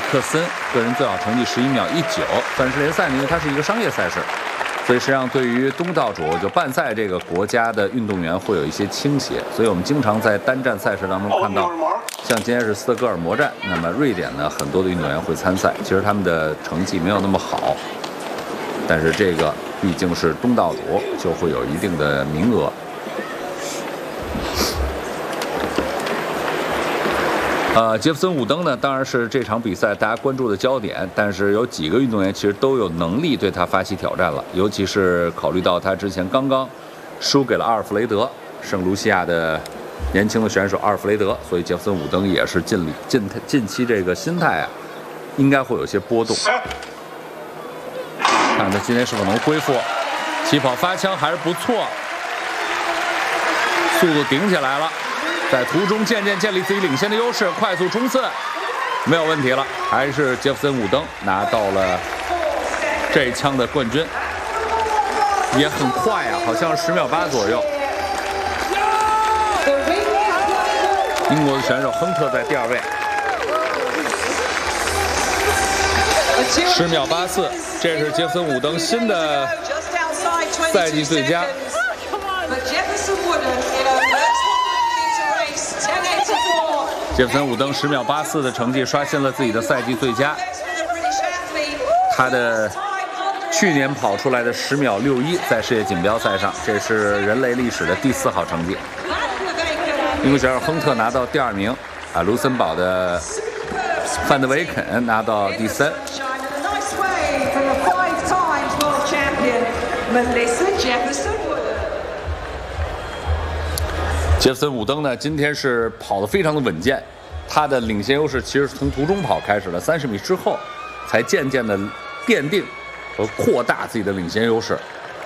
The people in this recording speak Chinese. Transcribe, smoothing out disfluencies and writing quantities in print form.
克森个人最好成绩11秒19。钻石联赛呢，因为它是一个商业赛事，所以实际上对于东道主就办赛这个国家的运动员会有一些倾斜，所以我们经常在单站赛事当中看到，像今天是斯德哥尔摩站，那么瑞典呢很多的运动员会参赛，其实他们的成绩没有那么好，但是这个毕竟是东道主，就会有一定的名额。杰弗森·伍登呢，当然是这场比赛大家关注的焦点，但是有几个运动员其实都有能力对他发起挑战了，尤其是考虑到他之前刚刚输给了阿尔弗雷德，圣卢西亚的年轻的选手阿尔弗雷德，所以杰弗森·伍登也是近期这个心态啊，应该会有些波动。看他今天是否能恢复，起跑发枪还是不错，速度顶起来了。在途中渐渐建立自己领先的优势，快速冲刺没有问题了，还是杰弗森·伍登拿到了这一枪的冠军，也很快啊，好像10秒8左右。英国的选手亨特在第2位，10秒84，这是杰弗森·伍登新的赛季最佳。杰弗森·伍登10秒84的成绩刷新了自己的赛季最佳，他的去年跑出来的10秒61在世界锦标赛上，这是人类历史的第4好成绩。英国选手亨特拿到第2名，卢森堡的范德维肯拿到第3。杰弗森·伍登呢，今天是跑得非常的稳健，他的领先优势其实是从途中跑开始的，30米之后才渐渐的奠定和扩大自己的领先优势。